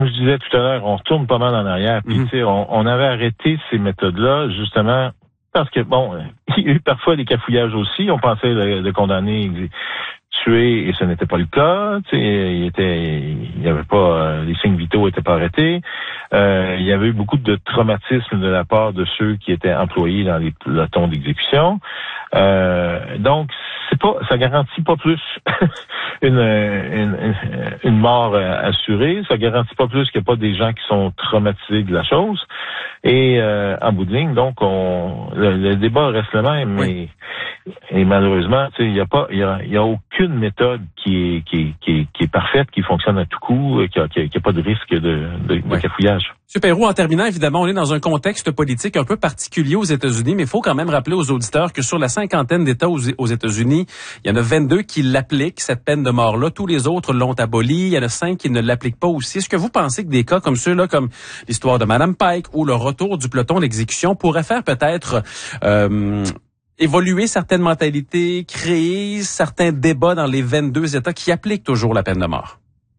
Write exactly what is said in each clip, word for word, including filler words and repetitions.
je disais tout à l'heure, on retourne pas mal en arrière. Puis, mm-hmm. tu sais, on, on avait arrêté ces méthodes-là, justement, parce que, bon, il y a eu parfois des cafouillages aussi. On pensait le, le condamner, tuer, et ce n'était pas le cas. Tu sais, il était, il y avait pas, euh, les signes vitaux étaient pas arrêtés. Euh, il y avait eu beaucoup de traumatisme de la part de ceux qui étaient employés dans les pelotons d'exécution. Euh, donc, c'est pas, ça garantit pas plus une, une, une mort assurée. Ça garantit pas plus qu'il n'y a pas des gens qui sont traumatisés de la chose. Et euh, en bout de ligne, donc, on, le, le débat reste le même, mais oui. Et malheureusement, tu sais, il y a pas, il y a, y a aucune méthode qui est, qui est, qui est, qui est parfaite, qui fonctionne à tout coup, qui a, qui a, qui a pas de risque de, de, de ouais. cafouillage. M. Perrault, en terminant, évidemment, on est dans un contexte politique un peu particulier aux États-Unis, mais il faut quand même rappeler aux auditeurs que sur la cinquantaine d'États aux, aux États-Unis, il y en a vingt-deux qui l'appliquent, cette peine de mort-là. Tous les autres l'ont abolie. Il y en a cinq qui ne l'appliquent pas aussi. Est-ce que vous pensez que des cas comme ceux-là, comme l'histoire de Mme Pike ou le retour du peloton d'exécution, pourraient faire peut-être euh, évoluer certaines mentalités, créer certains débats dans les vingt-deux États qui appliquent toujours la peine de mort?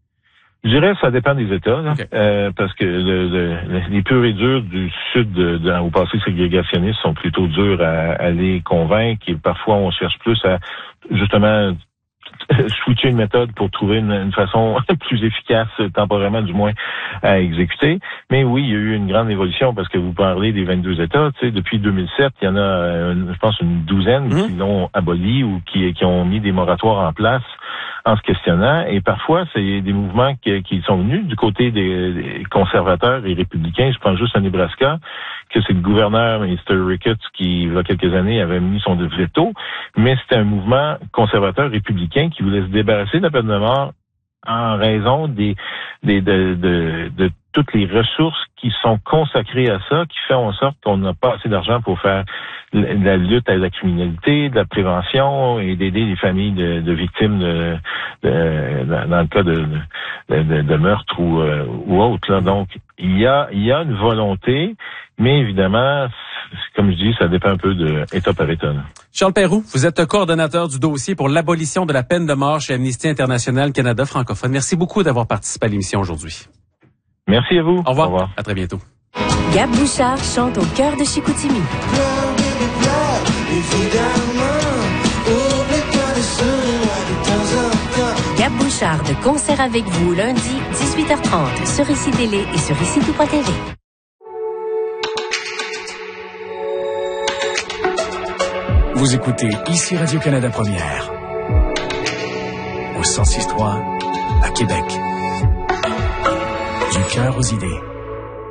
Je dirais que ça dépend des États, là, okay. euh, parce que le, le, les purs et durs du sud de, de, au passé ségrégationniste sont plutôt durs à, à les convaincre et parfois on cherche plus à justement switcher une méthode pour trouver une, une façon plus efficace, temporairement du moins, à exécuter. Mais oui, il y a eu une grande évolution parce que vous parlez des vingt-deux États. Tu sais, depuis deux mille sept, il y en a, une, je pense, une douzaine mmh. qui l'ont aboli ou qui, qui ont mis des moratoires en place en se questionnant. Et parfois, c'est des mouvements qui, qui sont venus du côté des, des conservateurs et républicains. Je pense juste à Nebraska, que c'est le gouverneur, mister Ricketts, qui, il y a quelques années, avait mis son veto. Mais c'était un mouvement conservateur républicain qui voulait se débarrasser de la peine de mort en raison des, des de, de, de toutes les ressources qui sont consacrées à ça, qui fait en sorte qu'on n'a pas assez d'argent pour faire de la lutte à la criminalité, de la prévention et d'aider les familles de, de victimes de, de, dans le cas de, de, de, de meurtre ou, euh, ou autre. Là. Donc, il y a, il y a une volonté, mais évidemment, comme je dis, ça dépend un peu de État par État. Là. Charles Perroux, vous êtes coordonnateur du dossier pour l'abolition de la peine de mort chez Amnesty International Canada francophone. Merci beaucoup d'avoir participé à l'émission aujourd'hui. Merci à vous. Au revoir. Au revoir. À très bientôt. Gab Bouchard chante au cœur de Chicoutimi. Gab Bouchard de concert avec vous lundi dix-huit heures trente sur Ici Télé et sur ici tout point T V. Vous écoutez Ici Radio-Canada Première au cent six trois à Québec. Du cœur aux idées.